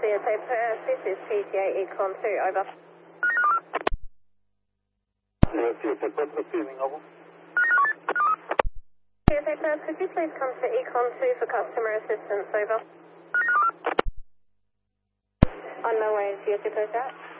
CSA Perth, this is PTA Econ 2, over. CSA Perth receiving, over. CSA Perth, could you please come to Econ 2 for customer assistance, over? On my way, CSA Perth out.